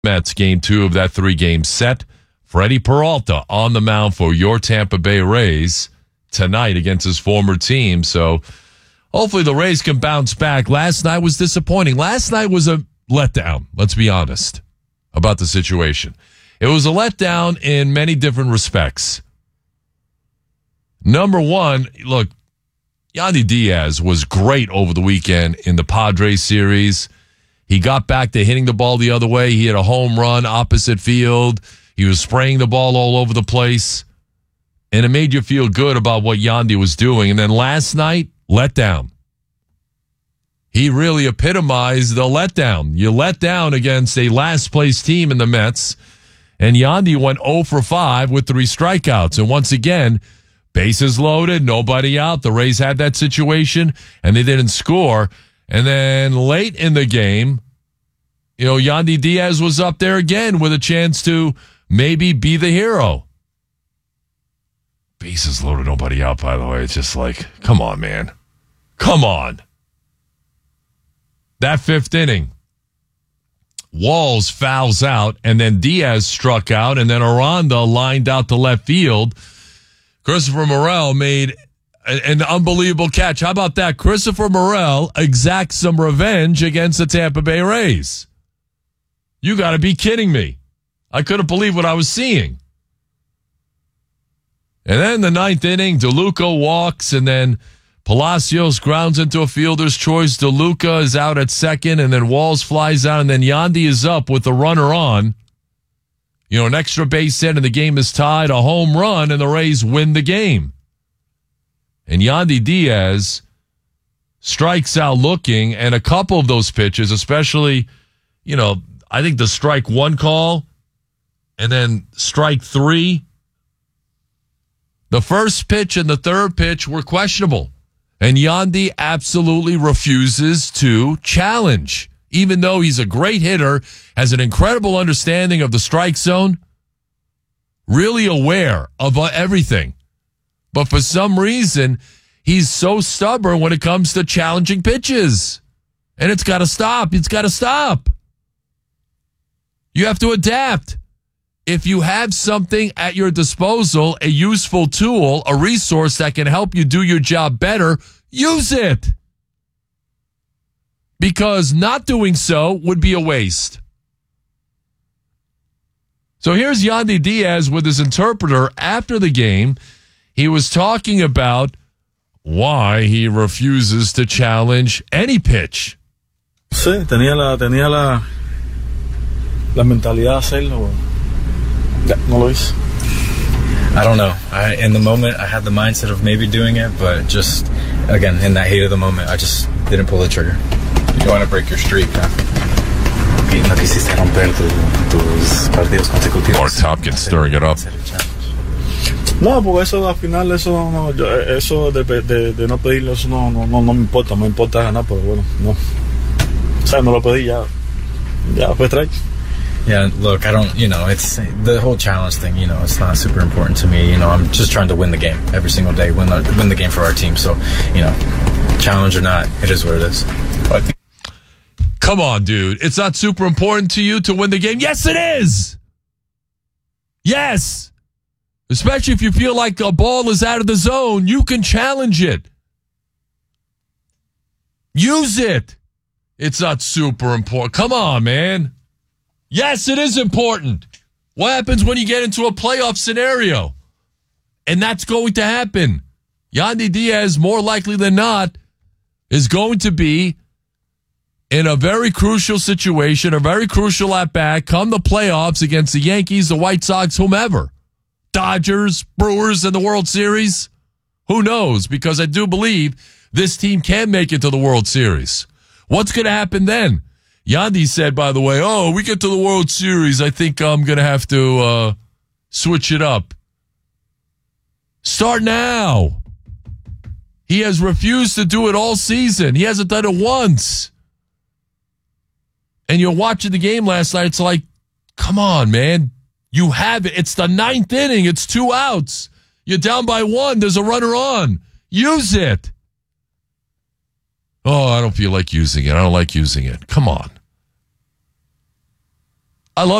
Mets game 2 of that 3-game set. Freddie Peralta on the mound for your Tampa Bay Rays tonight against his former team. So hopefully the Rays can bounce back. Last night was disappointing. Last night was a letdown. Let's be honest about the situation. It was a letdown in many different respects. Number one, look, Yandy Diaz was great over the weekend in the Padres series. He got back to hitting the ball the other way. He had a home run opposite field. He was spraying the ball all over the place. And it made you feel good about what Yandy was doing. And then last night, letdown. He really epitomized the letdown. You let down against a last-place team in the Mets. And Yandy went 0 for 5 with 3 strikeouts. And once again, bases loaded, nobody out. The Rays had that situation, and they didn't score. And then late in the game, Yandy Diaz was up there again with a chance to maybe be the hero. Bases loaded, nobody out, by the way. It's just like, come on, man. Come on. That 5th inning, Walls fouls out, and then Diaz struck out, and then Aranda lined out to left field. Christopher Morel made an unbelievable catch. How about that? Christopher Morel exacts some revenge against the Tampa Bay Rays. You got to be kidding me. I couldn't believe what I was seeing. And then the 9th inning, DeLuca walks, and then Palacios grounds into a fielder's choice. DeLuca is out at second, and then Walls flies out, and then Yandy is up with the runner on. An extra base hit, and the game is tied. A home run, and the Rays win the game. And Yandy Diaz strikes out looking, and a couple of those pitches, especially, I think the strike 1 call and then strike 3. The first pitch and the third pitch were questionable. And Yandy absolutely refuses to challenge. Even though he's a great hitter, has an incredible understanding of the strike zone, really aware of everything. But for some reason, he's so stubborn when it comes to challenging pitches. And it's got to stop. It's got to stop. You have to adapt. If you have something at your disposal, a useful tool, a resource that can help you do your job better, use it. Because not doing so would be a waste. So here's Yandy Diaz with his interpreter after the game. He was talking about why he refuses to challenge any pitch. Sí, tenía la mentalidad de hacerlo. No lo hice. I don't know. In the moment, I had the mindset of maybe doing it, but just, again, in that heat of the moment, I just didn't pull the trigger. You want to break your streak, huh? No quisiste romper tus partidos consecutivos. Mark Tompkins stirring it up. No, porque eso al final, eso de no pedirlo, eso no me importa. Me importa ganar, pero bueno, no. O sea, no lo pedí ya fue strike. Yeah, look, I don't, it's the whole challenge thing, it's not super important to me. I'm just trying to win the game every single day, win the game for our team. So, challenge or not, it is what it is. Come on, dude. It's not super important to you to win the game? Yes, it is. Yes. Especially if you feel like a ball is out of the zone, you can challenge it. Use it. It's not super important. Come on, man. Yes, it is important. What happens when you get into a playoff scenario? And that's going to happen. Yandy Diaz, more likely than not, is going to be in a very crucial situation, a very crucial at-bat, come the playoffs against the Yankees, the White Sox, whomever. Dodgers, Brewers in the World Series. Who knows? Because I do believe this team can make it to the World Series. What's going to happen then? Yandy said, by the way, we get to the World Series, I think I'm going to have to switch it up. Start now. He has refused to do it all season. He hasn't done it once. And you're watching the game last night, it's like, come on, man. You have it. It's the 9th inning. It's 2 outs. You're down by 1. There's a runner on. Use it. Oh, I don't feel like using it. I don't like using it. Come on.